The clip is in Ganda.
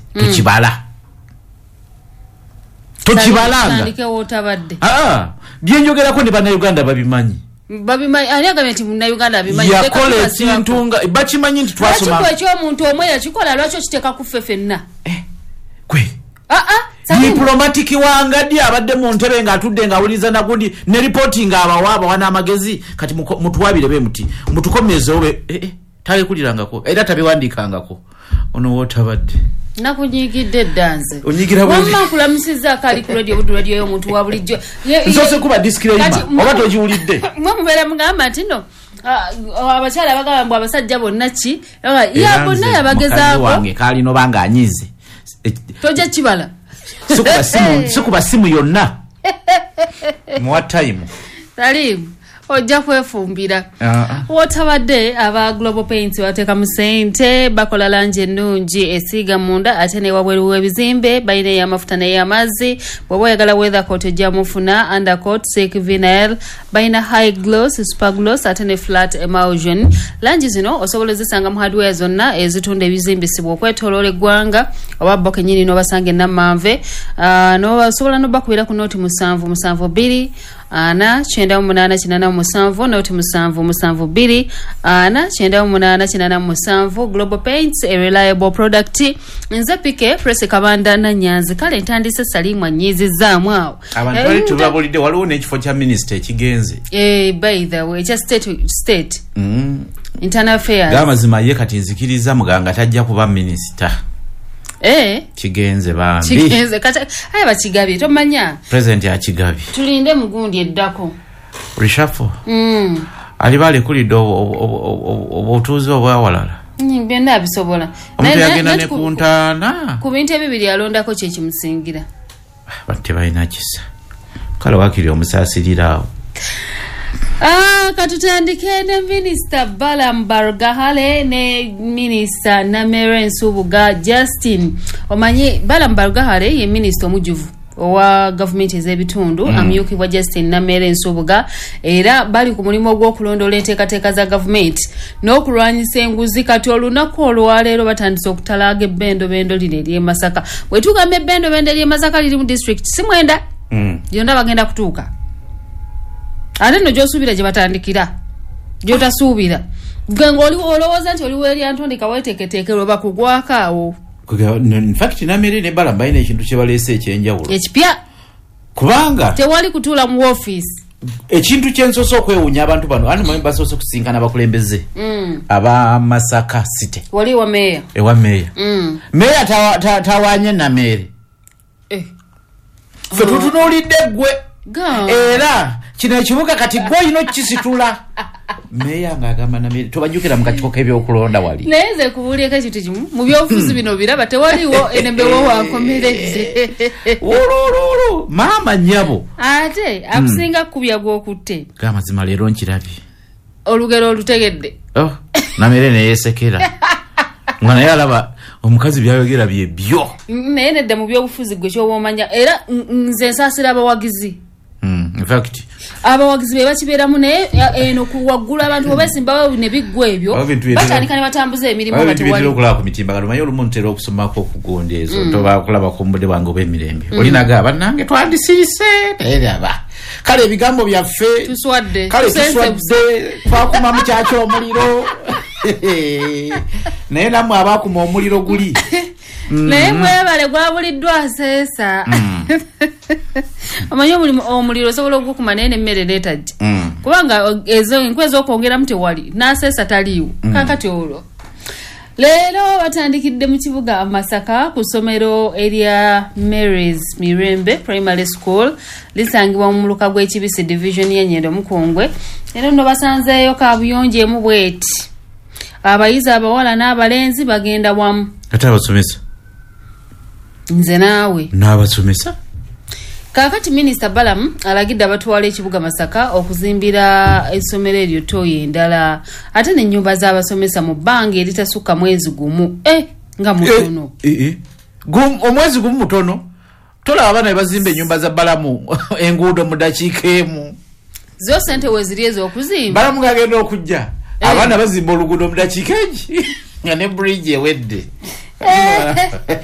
tukibala tukibalanga byenjogerako ne bannayuganda babimanyi ani agamenti munnayuganda abimanyi yakola ekintu nga bakimanyi nti twasoma kiko ekyomuntu omwe yakikola lwaki okiteeka ku ffe ffenna kwe diplomatiki wangadi abadde mu ntebe ng'atudde ng'awuliriza nagundi ne reporting abawaaba n'amagezi kati mutuwabire be muti mutukomezewo tabekulirangako era tabewandiikangako ono wootabadde nakunyigidde danze onyigira wamma kulamusiza akali ku radio y'omuntu wa bulijjo nsose kuba disclaimer oba togiwulidde mwe mubeera mugamba nti no abakyala bagamba mbu abasajja bonna ki ya bonna yabagezaako wange kaali no banga anyize toja kibala sikuba simu yonna muwa time Salim ojja kwefumbira wotabadde aba Global Paints bateeka mu ssente bakola langi ennungi esiiga munda ate ne wabweru w'ebizimbe balina ey'amafuta n'ey'amazzi bw'oba oyagala weather coat ojja mufuna undercoat silk vinyl balina high gloss super gloss ate ne flat emulsion langi zino osobola ozisanga mu hardware zonna ezitunda ebizimbisibwa okwetoloola eggwanga oba bo kennyini n'obasanga ennamanve n'osobola n'obakubira ku nooti 772 ana 9887 noti 772 ana 9887 Global Paints, a reliable product. Nze pike press kabanda na nyanzi kale ntandise Salimu anyizizzaamu awo abantu bali tubabulidde waliwo n'ekifo kya minister ekigenze by the way kya state internal affairs gamazima ye kati nzikiriza muganga tajja kuba minister kigenze kata aya bakigabye tomanya president ya kigabye tulinde mugundi eddako rishafo ali bali kulidde obutuuzi obwawalala byonna abisobola omuntu yagenda ne kuntaana ku bintu ebibiri alondako kyekimusingira batte balina kisa kale wakiri omusaasirira awo katutandike ne Minister Balaam Barugahale ne Minister Namere Nsubuga Justin omanyi Balaam Barugahale ye minister omujuvu owa government ez'ebitundu amyukibwa Justin Namere Nsubuga era bali ku mulimu gw'okulondoola enteekateeka za government n'okulwanyisa enguzi kati olunaku olwaleero batandise okutalaaga ebbendobendo lino ery'e Masaka bwe tugamba ebbendobendo ery'e Masaka liri mu district si mwenda yonna bagenda kutuuka ate no gy'osuubira gye batandikira gy'otasuubira gwenga olowooza nti oliwo eri antondeka weeteeketeeke lwe bakugwako awo in fact Namere ne Balaam balina ekintu kye baleese ekyenjawulo ekipya kubanga tewali kutuula mu ofiisi ekintu kyensoose okwewuunya abantu bano ani mwe basoose okusinkana abakulembeze aba Masaka City wali wa meeya ewa meeya meeya tawaanye Namere ffe tutunuulidde ggwe era kino ekibuga kati gwe olina okukisitula meeya ng'agamba Namere tobajjukira mu katiko k'ebyokulonda wali naye nze kubuulyeko ekintu kimu mu byobufuzi bino biraba tewaliwo enembewo wankomereze wolololo maama nnyabo ate akusinga kubya gw'okutte gamazima leero nkirabye olugero olutegedde Namere neyeesekera nga naye alaba omukazi byayogera bye byo naye nedda mu byobufuzi gwe kyoba omanya era nze nsaasira abawagizi in fact abawagizi be bakibeeramu naye eno kuwaggula abantu obesimbawo ne biggwa ebyo batandika ne batambuza emirimu nga tewali okulaba ku mitimba lumanyi olumu ntera okusomako okugonda ezo toba okulaba ku mbudde bwange obw'emirembe olinaga bannange twandisiise teraba kale ebigambo byaffe tuswadde twakuma mu kyakyo omuliro naye nammwe abaakuma omuliro guli naye mwebale gwabuliddwa aseesa omanyi omuliro osobola okukuma naye nemmere neetajja kubanga ezo enkwe ez'okwongeramu tewali n'aseesa taliiwo kakati olwo leero batandikidde mu kibuga Masaka ku ssomero erya Mary's Mirembe Primary School lisangibwa mu muluka gw'ekibisi division y'Ennyendo Mukungwe era nno basanzeeyo kaabuyonjeemu bweti abayizi abawala n'abalenzi bagenda wamu ate abasomesa nze naawe n'abasomesa kakati Minister Balaam alagidde abatwala ekibuga Masaka okuzimbira essomero eryo toyi endala ate n'ennyumba z'abasomesa mu bbanga eritasukka mwezi gumu nga mutono omwezi gumu mutono tolaba abaana bazimba ennyumba za Balaam enguudo mu dakiika emu zo sente weziri ez'okuzimba Balaam ng'agenda okujja abaana bazimba oluguudo mu dakiika egi nga ne bridge ewedde